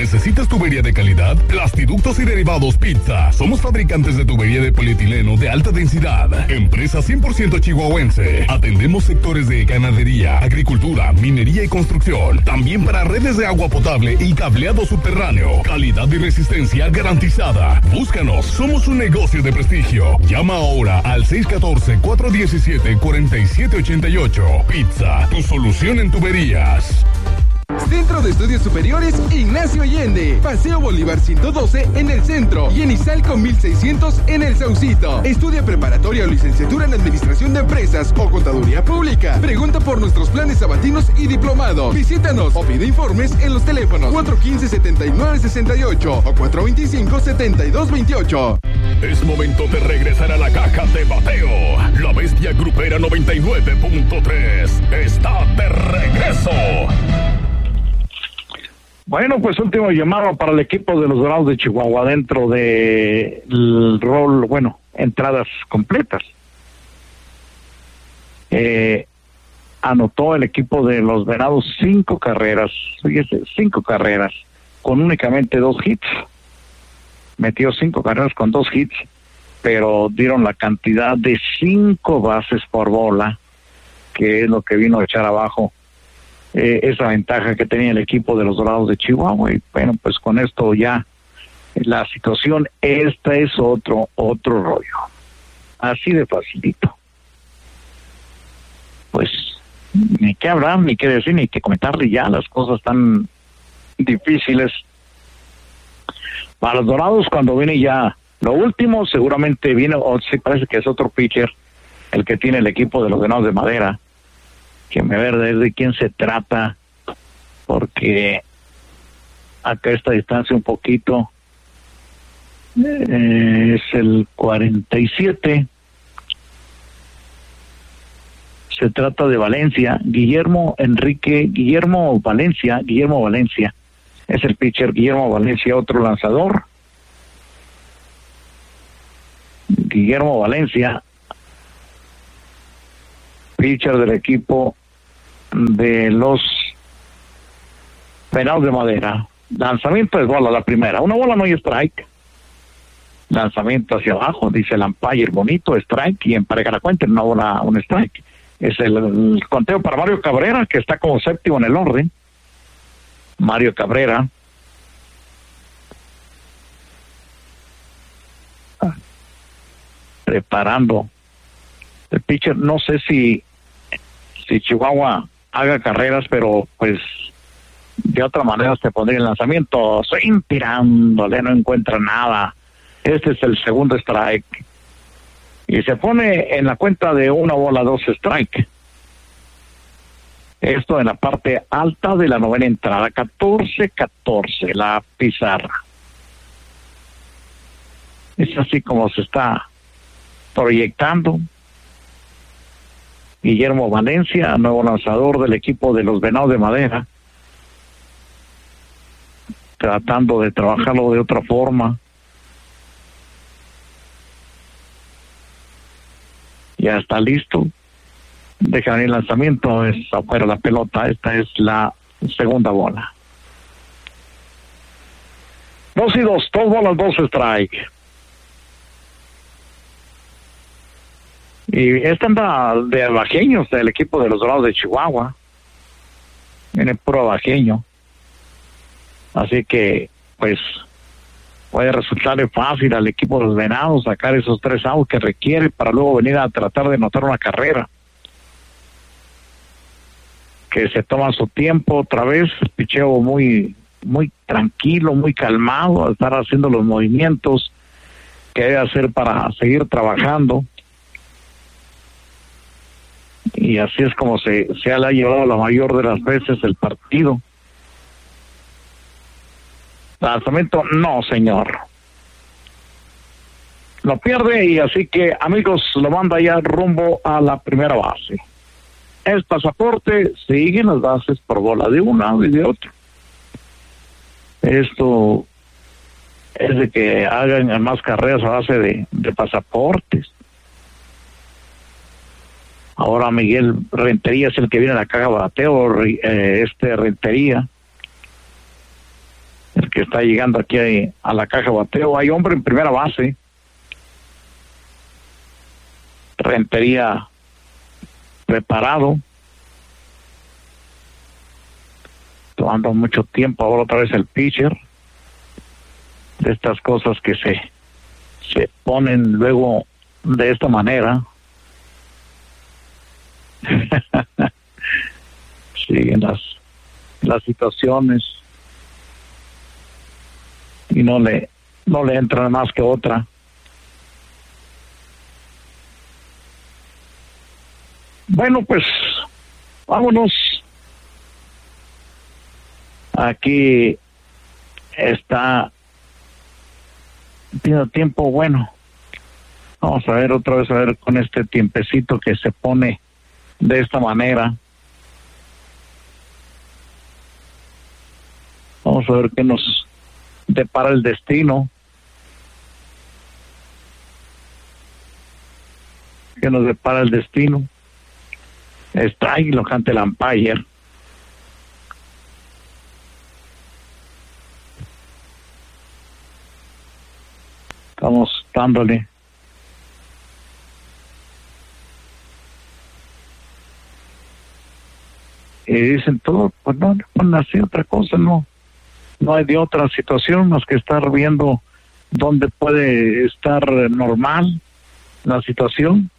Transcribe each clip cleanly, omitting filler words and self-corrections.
¿Necesitas tubería de calidad? Plastiductos y derivados Pizza. Somos fabricantes de tubería de polietileno de alta densidad. Empresa 100% chihuahuense. Atendemos sectores de ganadería, agricultura, minería y construcción. También para redes de agua potable y cableado subterráneo. Calidad y resistencia garantizada. Búscanos. Somos un negocio de prestigio. Llama ahora al 614-417-4788. Pizza, tu solución en tuberías. Centro de Estudios Superiores Ignacio Allende, Paseo Bolívar 112 en el centro y en Izalco 1600 en el Saucito. Estudia preparatoria o licenciatura en Administración de Empresas o Contaduría Pública. Pregunta por nuestros planes sabatinos y diplomado. Visítanos o pide informes en los teléfonos 415-7968 o 425-7228. Es momento de regresar a la caja de bateo. La bestia grupera 99.3 está de regreso. Bueno, pues último llamado para el equipo de los Dorados de Chihuahua dentro del rol, entradas completas. Anotó el equipo de los Venados 5 carreras, fíjese, 5 carreras, con únicamente 2 hits. Metió 5 carreras con 2 hits, pero dieron la cantidad de 5 bases por bola, que es lo que vino a echar abajo esa ventaja que tenía el equipo de los Dorados de Chihuahua. Y bueno, pues con esto ya la situación, esta es otro rollo, así de facilito. Pues ni qué hablar, ni qué decir, ni qué comentarle, ya las cosas tan difíciles para los Dorados. Cuando viene ya lo último, seguramente viene, o sí, parece que es otro pitcher el que tiene el equipo de los Venados de Madera, que me ver de quién se trata, porque acá esta distancia un poquito es el 47. Se trata de Valencia, Guillermo Valencia es el pitcher. Guillermo Valencia, otro lanzador. Guillermo Valencia, pitcher del equipo de los Venados de Madera. Lanzamiento es bola, la primera. Una bola, no hay strike. Lanzamiento hacia abajo, dice el umpire, bonito, strike, y empareja la cuenta, una bola, un strike. Es el conteo para Mario Cabrera, que está como séptimo en el orden. Mario Cabrera. Preparando el pitcher. No sé si Chihuahua haga carreras, pero pues de otra manera se pondría el lanzamiento. Swing tirándole, no encuentra nada. Este es el segundo strike. Y se pone en la cuenta de una bola, 2 strike. Esto en la parte alta de la novena entrada. 14-14 la pizarra. Es así como se está proyectando. Guillermo Valencia, nuevo lanzador del equipo de los Venados de Madera, tratando de trabajarlo de otra forma. Ya está listo. Dejan el lanzamiento, es afuera la pelota. Esta es la segunda bola. 2-2, 2 bolas, 2 strike. Y esta anda de abajeños del equipo de los Dorados de Chihuahua. Viene puro abajeño. Así que, pues, puede resultarle fácil al equipo de los Venados sacar esos 3 outs que requiere para luego venir a tratar de anotar una carrera. Que se toma su tiempo otra vez, picheo muy tranquilo, muy calmado, a estar haciendo los movimientos que debe hacer para seguir trabajando. Y así es como se le ha llevado la mayor de las veces el partido. Lanzamiento, no señor. Lo pierde, y así que, amigos, lo manda ya rumbo a la primera base. Es pasaporte, siguen las bases por bola de un lado y de otro. Esto es de que hagan más carreras a base de pasaportes. Ahora Miguel Rentería es el que viene a la caja de bateo. Rentería el que está llegando aquí a la caja de bateo. Hay hombre en primera base. Rentería preparado. Tomando mucho tiempo ahora otra vez el pitcher. De estas cosas que se ponen luego de esta manera. Siguen las situaciones y no le entra más que otra. Bueno, pues vámonos. Aquí está tiene tiempo bueno. Vamos a ver otra vez, a ver con este tiempecito que se pone de esta manera. Vamos a ver qué nos depara el destino. ¿Qué nos depara el destino? Está ahí lo canta el umpire. Estamos dándole. Y dicen todo, pues no así otra cosa, no hay de otra situación más que estar viendo dónde puede estar normal la situación.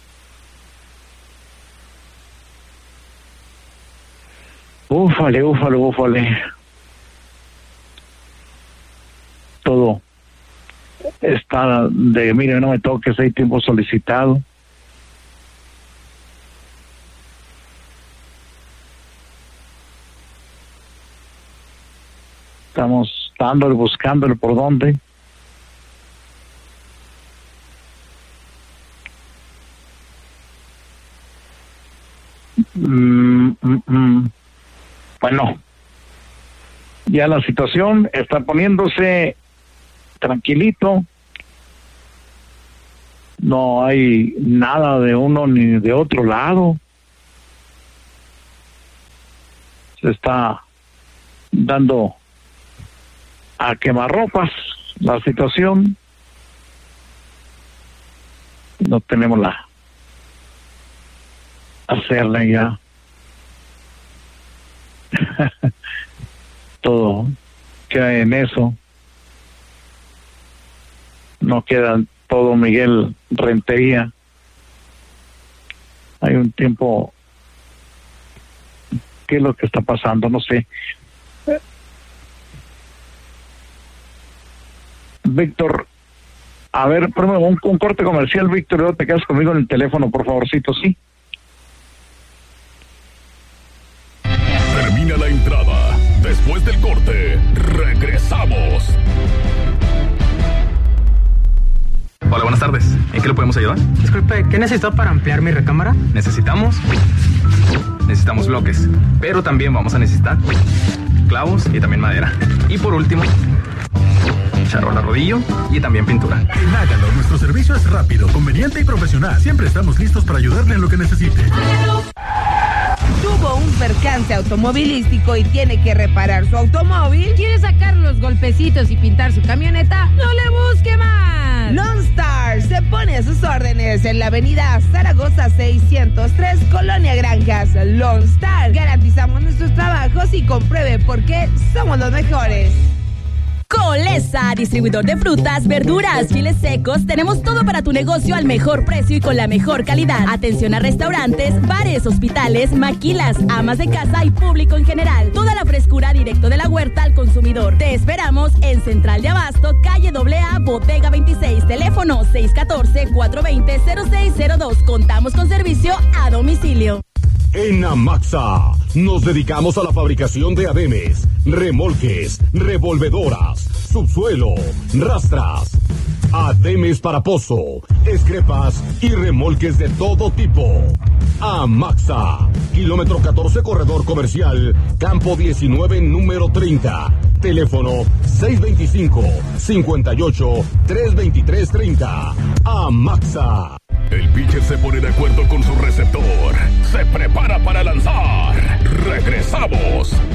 Úfale. Todo está de, mire, no me toques, hay tiempo solicitado. Estamos dándole, buscándole por dónde. Bueno, ya la situación está poniéndose tranquilito. No hay nada de uno ni de otro lado. Se está dando a quemarropas la situación. No tenemos la hacerla ya. Todo queda en eso. No queda todo Miguel Rentería. Hay un tiempo. ¿Qué es lo que está pasando? No sé. Víctor, a ver, ponme un corte comercial, Víctor, y luego te quedas conmigo en el teléfono, por favorcito, ¿sí? Termina la entrada. Después del corte, regresamos. Hola, buenas tardes. ¿En qué le podemos ayudar? Disculpe, ¿qué necesito para ampliar mi recámara? Necesitamos bloques, pero también vamos a necesitar clavos y también madera. Y por último, charola rodillo y también pintura. En Hágalo, nuestro servicio es rápido, conveniente y profesional. Siempre estamos listos para ayudarle en lo que necesite. Tuvo un percance automovilístico y tiene que reparar su automóvil. ¿Quiere sacar los golpecitos y pintar su camioneta? ¡No le busque más! Lone Star se pone a sus órdenes en la avenida Zaragoza 603, Colonia Granjas. Lone Star. Garantizamos nuestros trabajos y compruebe por qué somos los mejores. Colesa, distribuidor de frutas, verduras, chiles secos. Tenemos todo para tu negocio al mejor precio y con la mejor calidad. Atención a restaurantes, bares, hospitales, maquilas, amas de casa y público en general. Toda la frescura directo de la huerta al consumidor. Te esperamos en Central de Abasto, calle AA, Bodega 26, teléfono 614-420-0602. Contamos con servicio a domicilio. En Amaxa nos dedicamos a la fabricación de ademes, remolques, revolvedoras, subsuelo, rastras, ademes para pozo, escrepas y remolques de todo tipo. Amaxa, kilómetro 14, corredor comercial, campo 19, número 30. Teléfono 625-58-323-30. Amaxa. El pitcher se pone de acuerdo con su receptor. Se prepara para lanzar. Regresamos.